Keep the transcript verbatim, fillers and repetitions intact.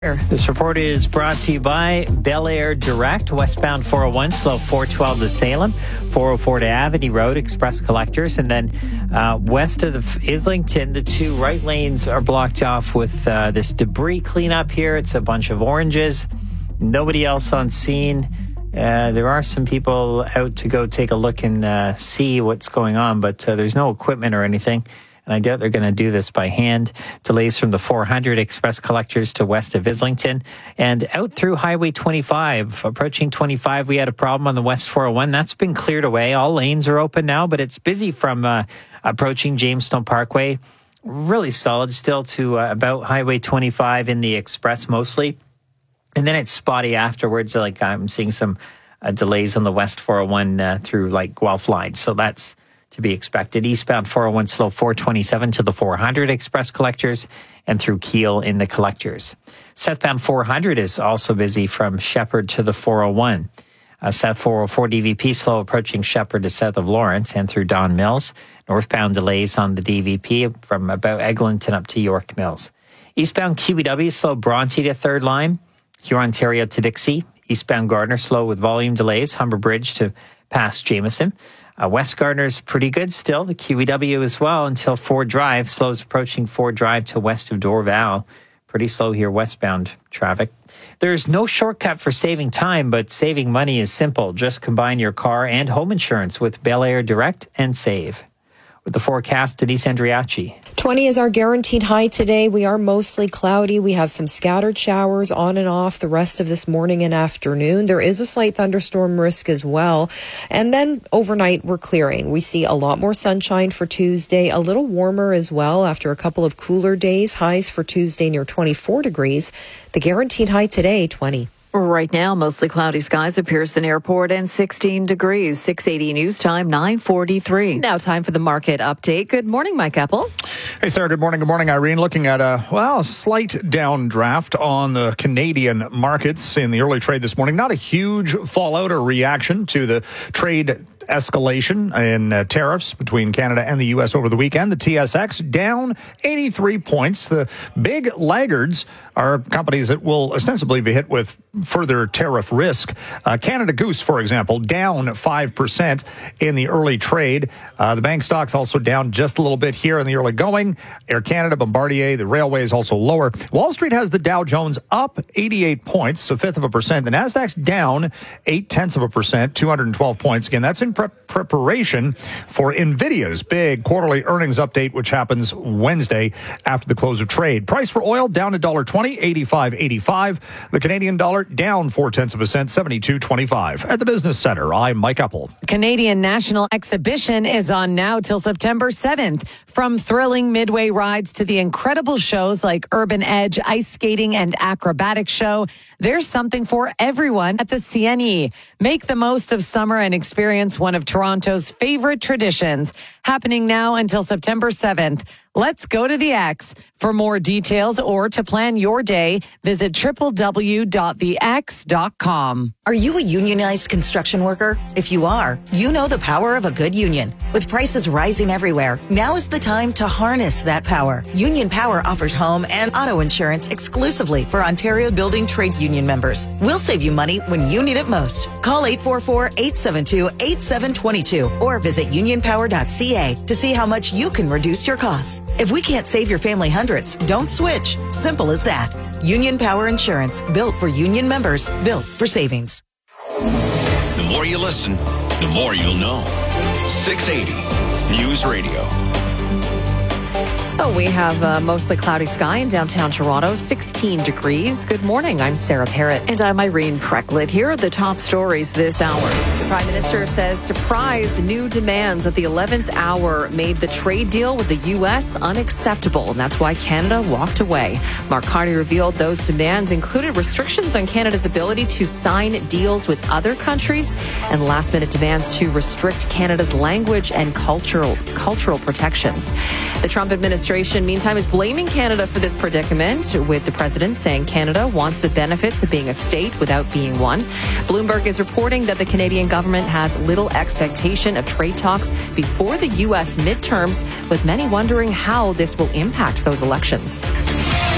This report is brought to you by Bel Air Direct, westbound four oh one, slow four twelve to Salem, four oh four to Avenue Road, Express Collectors, and then uh, west of the Islington, the two right lanes are blocked off with uh, this debris cleanup here. It's a bunch of oranges. Nobody else on scene. Uh, there are some people out to go take a look and uh, see what's going on, but uh, there's no equipment or anything. And I doubt they're going to do this by hand. Delays from the four hundred Express Collectors to west of Islington. And out through Highway twenty-five, approaching twenty-five, we had a problem on the West four oh one. That's been cleared away. All lanes are open now, but it's busy from uh, approaching Jamestown Parkway. Really solid still to uh, about Highway twenty-five in the Express mostly. And then it's spotty afterwards. Like I'm seeing some uh, delays on the West four oh one uh, through like Guelph line. So that's to be expected. Eastbound four oh one slow four twenty-seven to the four hundred Express Collectors and through Kiel in the Collectors. Southbound four hundred is also busy from Shepherd to the four oh one. Uh, South four oh four D V P slow approaching Shepherd to south of Lawrence and through Don Mills. Northbound delays on the D V P from about Eglinton up to York Mills. Eastbound Q E W slow Bronte to third line. Hurontario to Dixie. Eastbound Gardner slow with volume delays. Humber Bridge to past Jameson. Uh, West Gardner's pretty good still. The Q E W as well until Ford Drive. Slows approaching Ford Drive to west of Dorval. Pretty slow here westbound traffic. There's no shortcut for saving time, but saving money is simple. Just combine your car and home insurance with Bel Air Direct and save. With the forecast, Denise Andriachi. twenty is our guaranteed high today. We are mostly cloudy. We have some scattered showers on and off the rest of this morning and afternoon. There is a slight thunderstorm risk as well. And then overnight, we're clearing. We see a lot more sunshine for Tuesday, a little warmer as well after a couple of cooler days. Highs for Tuesday near twenty-four degrees. The guaranteed high today, twenty. Right now, mostly cloudy skies at Pearson Airport and sixteen degrees. six eighty news time, nine forty-three. Now time for the market update. Good morning, Mike Epple. Hey, Sarah. Good morning. Good morning, Irene. Looking at a, well, a slight downdraft on the Canadian markets in the early trade this morning. Not a huge fallout or reaction to the trade escalation in uh, tariffs between Canada and the U S over the weekend. The T S X down eighty-three points. The big laggards are companies that will ostensibly be hit with further tariff risk. Uh, Canada Goose, for example, down five percent in the early trade. Uh, the bank stocks also down just a little bit here in the early going. Air Canada, Bombardier, the railways also lower. Wall Street has the Dow Jones up eighty-eight points, a fifth of a percent. The Nasdaq's down eight tenths of a percent, two hundred twelve points. Again, that's in pre- preparation for NVIDIA's big quarterly earnings update, which happens Wednesday after the close of trade. Price for oil down a dollar twenty, eighty-five eighty-five. The Canadian dollar down four tenths of a cent, seventy-two twenty-five. At the Business Center, I'm Mike Epple. Canadian National Exhibition is on now till September seventh. From thrilling midway rides to the incredible shows like Urban Edge, ice skating, and acrobatic show, there's something for everyone at the C N E. Make the most of summer and experience one of Toronto's favorite traditions. Happening now until September seventh. Let's go to the X. For more details or to plan your day, visit w w w dot the x dot com. Are you a unionized construction worker? If you are, you know the power of a good union. With prices rising everywhere, now is the time to harness that power. Union Power offers home and auto insurance exclusively for Ontario Building Trades Union members. We'll save you money when you need it most. Call eight four four, eight seven two, eight seven two two or visit union power dot c a to see how much you can reduce your costs. If we can't save your family hundreds, don't switch. Simple as that. Union Power Insurance, built for union members, built for savings. The more you listen, the more you'll know. six eighty News Radio. Oh, we have a mostly cloudy sky in downtown Toronto, sixteen degrees. Good morning. I'm Sarah Parrott. And I'm Irene Precklett. Here are the top stories this hour. The Prime Minister says surprise new demands at the eleventh hour made the trade deal with the U S unacceptable, and that's why Canada walked away. Mark Carney revealed those demands included restrictions on Canada's ability to sign deals with other countries and last-minute demands to restrict Canada's language and cultural cultural protections. The Trump administration meantime, is blaming Canada for this predicament, with the president saying Canada wants the benefits of being a state without being one. Bloomberg is reporting that the Canadian government has little expectation of trade talks before the U S midterms, with many wondering how this will impact those elections.